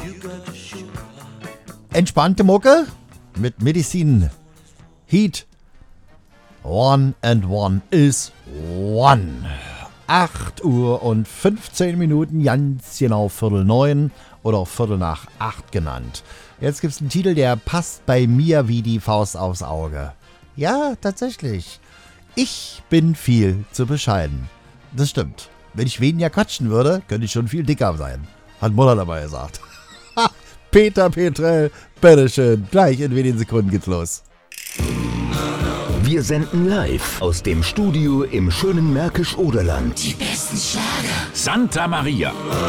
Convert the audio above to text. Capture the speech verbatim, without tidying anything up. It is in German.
Entspannte Mucke mit Medizin. Heat. One and one is one. acht Uhr und fünfzehn Minuten, ganz genau Viertel neun oder auch Viertel nach acht genannt. Jetzt gibt's einen Titel, der passt bei mir wie die Faust aufs Auge. Ja, tatsächlich. Ich bin viel zu bescheiden. Das stimmt. Wenn ich weniger quatschen würde, könnte ich schon viel dicker sein. Hat Mutter dabei gesagt. Peter Petrell, bitteschön. Gleich in wenigen Sekunden geht's los. Wir senden live aus dem Studio im schönen Märkisch-Oderland. Die besten Schlager. Santa Maria.